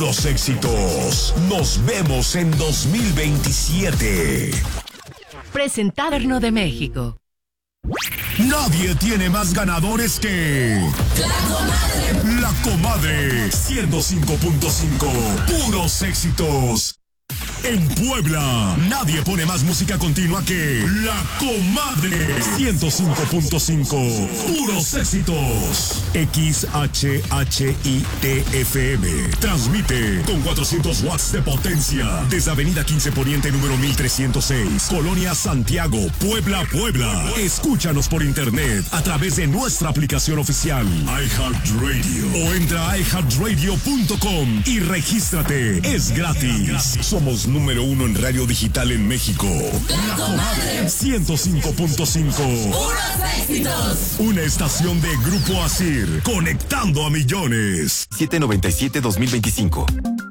puros éxitos. Nos vemos en 2027. Presentado de México. Nadie tiene más ganadores que La Comadre 105.5. Puros éxitos. En Puebla, nadie pone más música continua que La Comadre 105.5. Puros éxitos. XHHITFM. Transmite con 400 watts de potencia desde Avenida 15 Poniente número 1306, Colonia Santiago, Puebla, Puebla. Escúchanos por internet a través de nuestra aplicación oficial iHeartRadio o entra a iHeartRadio.com y regístrate. Es gratis. Somos número 1 en radio digital en México. La Comadre 105.5. ¡Puros éxitos! Una estación de Grupo Asir, conectando a millones. 797-2025.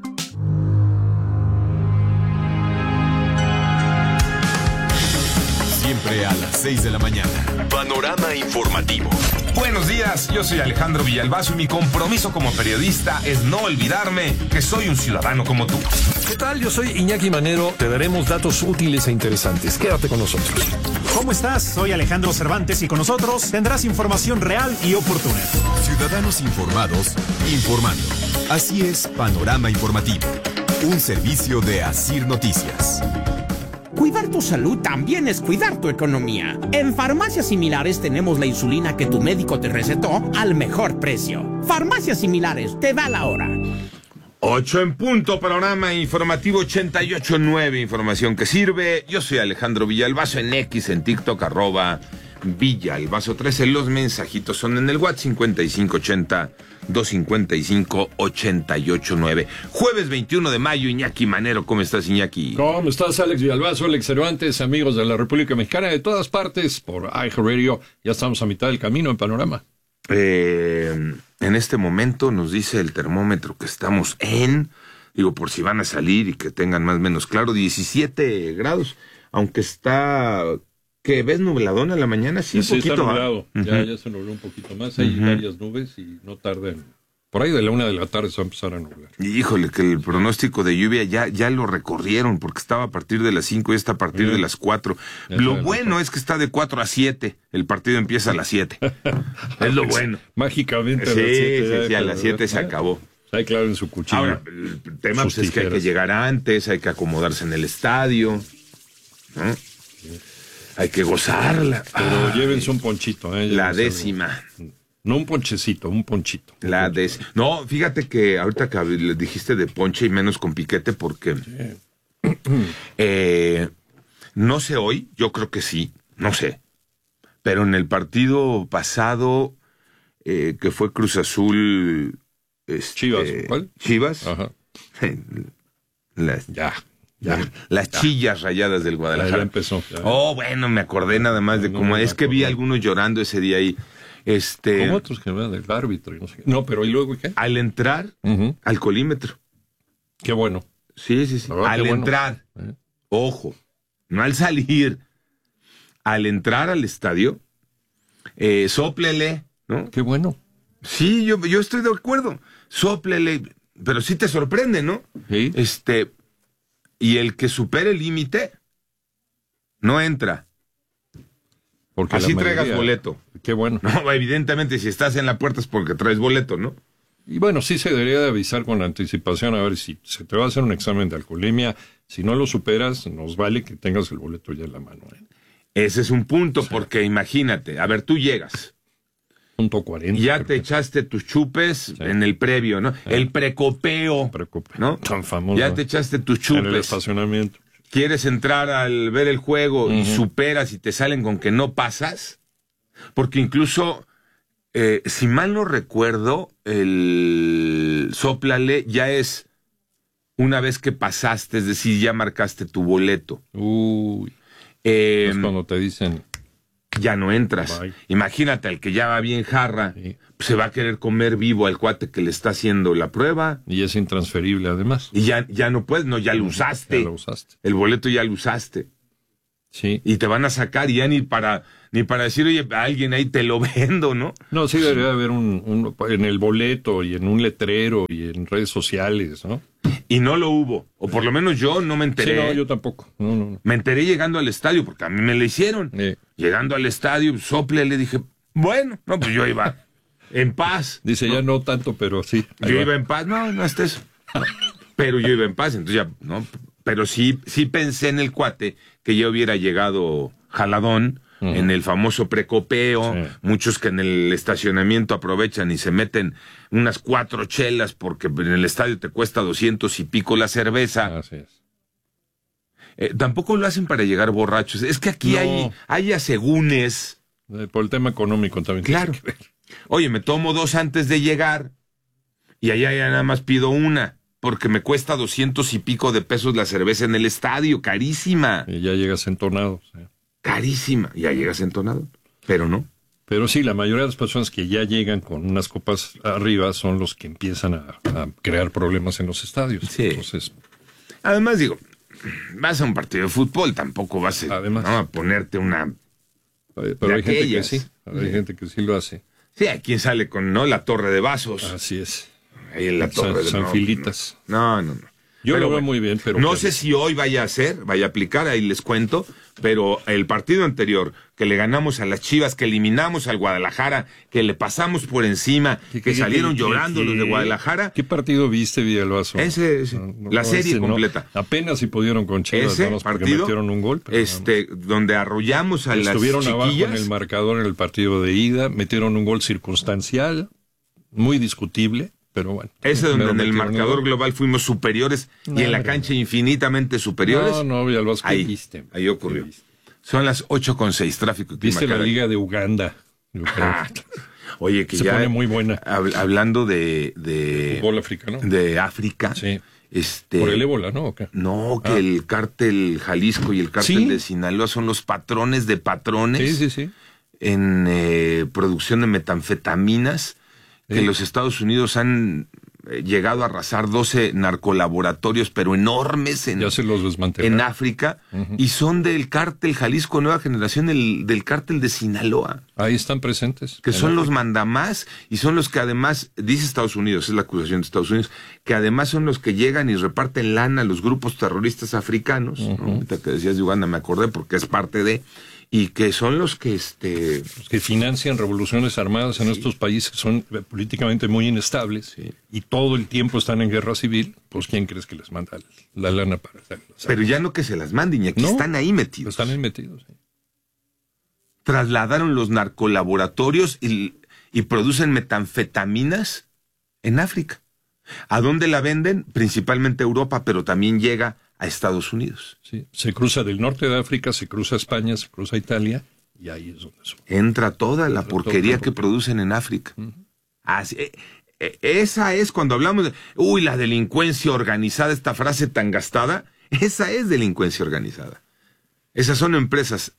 Siempre a las 6 de la mañana. Panorama informativo. Buenos días, yo soy Alejandro Villalbazo y mi compromiso como periodista es no olvidarme que soy un ciudadano como tú. ¿Qué tal? Yo soy Iñaki Manero. Te daremos datos útiles e interesantes. Quédate con nosotros. ¿Cómo estás? Soy Alejandro Cervantes y con nosotros tendrás información real y oportuna. Ciudadanos informados, informando. Así es Panorama Informativo. Un servicio de Asir Noticias. Cuidar tu salud también es cuidar tu economía. En Farmacias Similares tenemos la insulina que tu médico te recetó al mejor precio. Farmacias Similares, te da la hora. 8 en punto, Panorama Informativo 88.9, información que sirve. Yo soy Alejandro Villalbazo en X, en TikTok, @Villalbazo 13. Los mensajitos son en el WhatsApp 5580-255-889. Jueves 21 de mayo, Iñaki Manero. ¿Cómo estás, Iñaki? ¿Cómo estás, Alex Villalbazo, Alex Cervantes, amigos de la República Mexicana, de todas partes, por iHeartRadio? Ya estamos a mitad del camino en Panorama. En este momento nos dice el termómetro que estamos por si van a salir y que tengan más o menos claro, 17 grados, aunque está... ¿Que ves nubladón en la mañana? Sí, un poquito. Está nublado. Ya se nubló un poquito más. Hay varias nubes y no tardan. Por ahí de la 1 de la tarde se va a empezar a nublar. Híjole, que el pronóstico de lluvia ya lo recorrieron, porque estaba a partir de las 5 y está a partir de las 4. Lo bueno es que está de 4 a 7. El partido empieza a las 7. Es lo bueno. Mágicamente a las 7. Sí, a las 7 se acabó. Ahí claro en su cuchillo. Ahora, el tema es que hay que llegar antes, hay que acomodarse en el estadio, ¿no? Hay que gozarla. Pero llévense un ponchito. La décima. No un ponchecito, un ponchito. La décima. No, fíjate que ahorita que le dijiste de ponche y menos con piquete porque... no sé hoy, yo creo que sí, no sé. Pero en el partido pasado, que fue Cruz Azul... Chivas, ¿cuál? Chivas. Ajá. Las chillas rayadas del Guadalajara. Ya empezó. Bueno, me acordé nada más de cómo es que vi a algunos llorando ese día ahí. Como otros que vean del árbitro y no sé qué. No, pero ¿y luego qué? Al entrar al colímetro. Qué bueno. Sí. Al entrar. Ojo, no al salir. Al entrar al estadio, sóplele, ¿no? Qué bueno. Sí, yo estoy de acuerdo. Sóplele, pero sí te sorprende, ¿no? Sí. Y el que supere el límite no entra. Porque así traigas boleto. Qué bueno. No, evidentemente, si estás en la puerta es porque traes boleto, ¿no? Y bueno, sí se debería de avisar con anticipación, a ver si se te va a hacer un examen de alcoholemia. Si no lo superas, nos vale que tengas el boleto ya en la mano. Ese es un punto, porque imagínate, a ver, tú llegas. .40. Ya te echaste tus chupes en el previo, ¿no? El precopeo, ¿no? Tan famoso. Ya te echaste tus chupes. En el estacionamiento. Quieres entrar al ver el juego y superas y te salen con que no pasas. Porque incluso, si mal no recuerdo, el sóplale ya es una vez que pasaste, es decir, ya marcaste tu boleto. Uy. Es cuando te dicen... Ya no entras. Bye. Imagínate, al que ya va bien jarra, se va a querer comer vivo al cuate que le está haciendo la prueba. Y es intransferible, además. Y ya no puedes, ya lo usaste. Ya lo usaste. El boleto ya lo usaste. Sí. Y te van a sacar y ya ni para decir, oye, a alguien ahí te lo vendo, ¿no? No, sí debería haber un en el boleto y en un letrero y en redes sociales, ¿no? Y no lo hubo, o por lo menos yo no me enteré. Sí, no, yo tampoco. No. Me enteré llegando al estadio, porque a mí me lo hicieron. Llegando al estadio, sople, le dije, bueno, no, pues yo iba en paz. Dice, ¿no? Ya no tanto, pero sí. Yo iba en paz, no hasta eso. No. Pero yo iba en paz, entonces ya, ¿no? Pero sí pensé en el cuate que ya hubiera llegado jaladón, en el famoso precopeo, muchos que en el estacionamiento aprovechan y se meten unas 4 chelas porque en el estadio te cuesta 200 y pico la cerveza. Así es. Tampoco lo hacen para llegar borrachos. Es que aquí hay asegúnes. Por el tema económico también. Claro. Oye, me tomo 2 antes de llegar y allá ya nada más pido una. Porque me cuesta 200 y pico de pesos la cerveza en el estadio, carísima. Y ya llegas entonado. Sí. Carísima, ya llegas entonado, pero no. Pero sí, la mayoría de las personas que ya llegan con unas copas arriba son los que empiezan a crear problemas en los estadios. Sí. Entonces, además digo, vas a un partido de fútbol, tampoco vas a ponerte una... Pero hay gente que sí, hay gente que sí lo hace. Sí, hay quien sale con la torre de vasos. Así es. Ahí en la torre San Filitas. No. Yo pero lo veo muy bien, pero... No sé si hoy vaya a aplicar, ahí les cuento, pero el partido anterior, que le ganamos a las Chivas, que eliminamos al Guadalajara, que le pasamos por encima, que salieron llorando los de Guadalajara. ¿Qué partido viste, Villalbazo? Ese. La serie completa. Apenas si pudieron con Chivas, ese partido, metieron un gol. Donde arrollamos a las chiquillas. Estuvieron abajo en el marcador en el partido de ida, metieron un gol circunstancial, muy discutible. Pero bueno. Ese donde en el marcador global fuimos superiores y en la cancha infinitamente superiores. No, Villalbazo, ¿qué viste? Ahí ocurrió. Son las 8:06, tráfico. Viste la Liga de Uganda. Oye, que se ya pone muy buena. Hablando de fútbol africano. De África. Sí. Por el ébola, ¿no? ¿Okay? No, que el cártel Jalisco y el cártel de Sinaloa son los patrones de patrones. Sí. En producción de metanfetaminas. Que los Estados Unidos han llegado a arrasar 12 narcolaboratorios, pero enormes en África, y son del cártel Jalisco Nueva Generación, del cártel de Sinaloa. Ahí están presentes. Que son los mandamás, y son los que además, dice Estados Unidos, es la acusación de Estados Unidos, que además son los que llegan y reparten lana a los grupos terroristas africanos. ¿No? Ahorita que decías de Uganda me acordé porque es parte de... Y que son los que los que financian revoluciones armadas en estos países que son políticamente muy inestables y todo el tiempo están en guerra civil. Pues ¿quién crees que les manda la lana para hacerlas? Pero ya no que se las manden, y aquí están ahí metidos. Están ahí metidos, sí. Trasladaron los narcolaboratorios y producen metanfetaminas en África. ¿A dónde la venden? Principalmente a Europa, pero también llega a Estados Unidos. Sí, se cruza del norte de África, se cruza a España, se cruza a Italia, y ahí es donde entra toda la porquería que producen en África. Así, esa es cuando hablamos de, la delincuencia organizada, esta frase tan gastada, esa es delincuencia organizada. Esas son empresas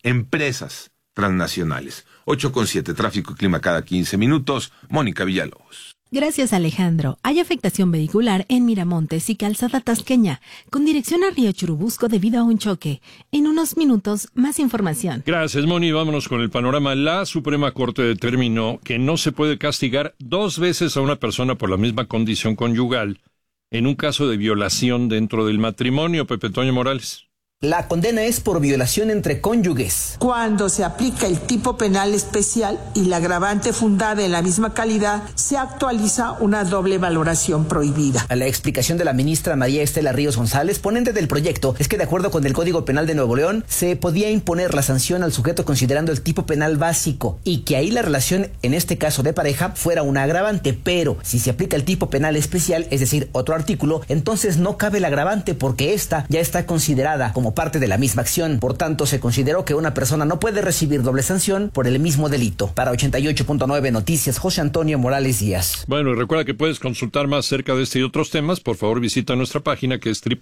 transnacionales. 8:07, tráfico y clima cada 15 minutos. Mónica Villalobos. Gracias, Alejandro. Hay afectación vehicular en Miramontes y Calzada Tasqueña, con dirección a Río Churubusco debido a un choque. En unos minutos, más información. Gracias, Moni. Vámonos con el panorama. La Suprema Corte determinó que no se puede castigar 2 veces a una persona por la misma condición conyugal en un caso de violación dentro del matrimonio. Pepe Toño Morales. La condena es por violación entre cónyuges. Cuando se aplica el tipo penal especial y la agravante fundada en la misma calidad, se actualiza una doble valoración prohibida. La explicación de la ministra María Estela Ríos González, ponente del proyecto, es que de acuerdo con el Código Penal de Nuevo León, se podía imponer la sanción al sujeto considerando el tipo penal básico y que ahí la relación, en este caso de pareja, fuera una agravante, pero si se aplica el tipo penal especial, es decir, otro artículo, entonces no cabe el agravante porque esta ya está considerada como parte de la misma acción. Por tanto, se consideró que una persona no puede recibir doble sanción por el mismo delito. Para 88.9 Noticias, José Antonio Morales Díaz. Bueno, y recuerda que puedes consultar más acerca de este y otros temas. Por favor, visita nuestra página que es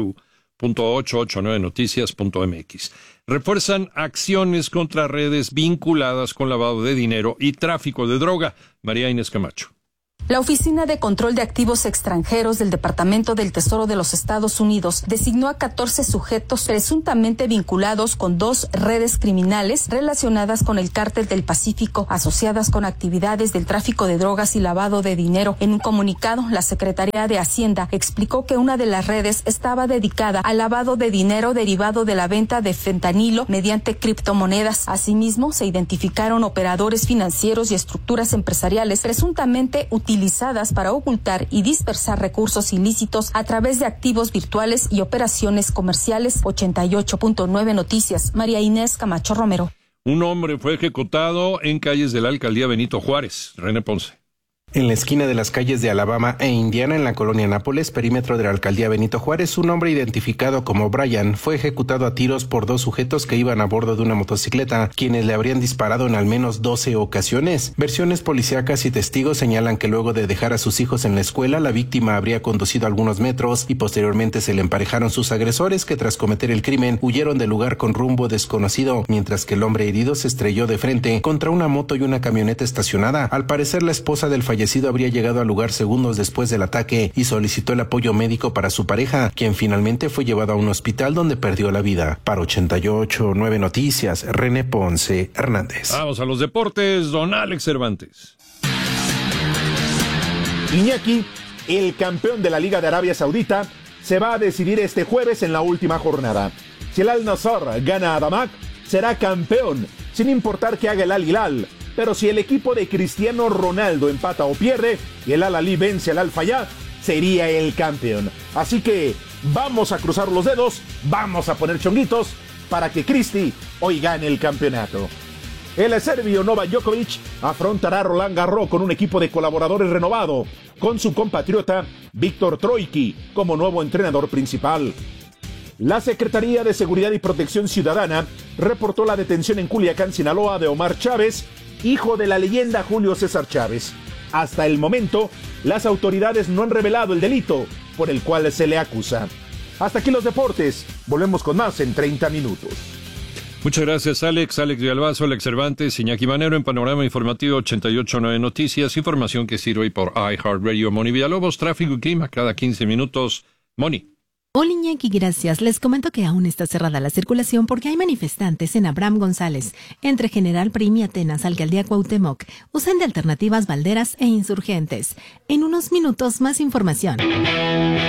www.889noticias.mx. Refuerzan acciones contra redes vinculadas con lavado de dinero y tráfico de droga. María Inés Camacho. La Oficina de Control de Activos Extranjeros del Departamento del Tesoro de los Estados Unidos designó a 14 sujetos presuntamente vinculados con 2 redes criminales relacionadas con el Cártel del Pacífico, asociadas con actividades del tráfico de drogas y lavado de dinero. En un comunicado, la Secretaría de Hacienda explicó que una de las redes estaba dedicada al lavado de dinero derivado de la venta de fentanilo mediante criptomonedas. Asimismo, se identificaron operadores financieros y estructuras empresariales presuntamente utilizadas para ocultar y dispersar recursos ilícitos a través de activos virtuales y operaciones comerciales. 88.9 Noticias, María Inés Camacho Romero. Un hombre fue ejecutado en calles de la alcaldía Benito Juárez. René Ponce. En la esquina de las calles de Alabama e Indiana, en la colonia Nápoles, perímetro de la alcaldía Benito Juárez, un hombre identificado como Brian fue ejecutado a tiros por 2 sujetos que iban a bordo de una motocicleta, quienes le habrían disparado en al menos 12 ocasiones. Versiones policíacas y testigos señalan que luego de dejar a sus hijos en la escuela, la víctima habría conducido algunos metros y posteriormente se le emparejaron sus agresores, que tras cometer el crimen huyeron del lugar con rumbo desconocido, mientras que el hombre herido se estrelló de frente contra una moto y una camioneta estacionada. Al parecer, la esposa del fallecido habría llegado al lugar segundos después del ataque y solicitó el apoyo médico para su pareja, quien finalmente fue llevado a un hospital donde perdió la vida. Para 88.9 Noticias, René Ponce Hernández. Vamos a los deportes, don Alex Cervantes. Iñaki, el campeón de la Liga de Arabia Saudita, se va a decidir este jueves en la última jornada. Si el Al-Nassr gana a Damac, será campeón, sin importar que haga el Al-Hilal. Pero si el equipo de Cristiano Ronaldo empata o pierde y el Al-Ahly vence al Al-Fayha, sería el campeón. Así que vamos a cruzar los dedos, vamos a poner chonguitos para que Cristi hoy gane el campeonato. El serbio Novak Djokovic afrontará a Roland Garros con un equipo de colaboradores renovado, con su compatriota Víctor Troicki como nuevo entrenador principal. La Secretaría de Seguridad y Protección Ciudadana reportó la detención en Culiacán, Sinaloa, de Omar Chávez, hijo de la leyenda Julio César Chávez. Hasta el momento, las autoridades no han revelado el delito por el cual se le acusa. Hasta aquí los deportes. Volvemos con más en 30 minutos. Muchas gracias, Alex. Alex Villalbazo, Alex Cervantes, Iñaki Manero en Panorama Informativo 88.9 Noticias. Información que sirve por iHeartRadio. Moni Villalobos, tráfico y clima cada 15 minutos. Moni. Hola Iñaki, gracias. Les comento que aún está cerrada la circulación porque hay manifestantes en Abraham González, entre General Prim y Atenas, Alcaldía Cuauhtémoc. Usan de alternativas Valderas e Insurgentes. En unos minutos más información.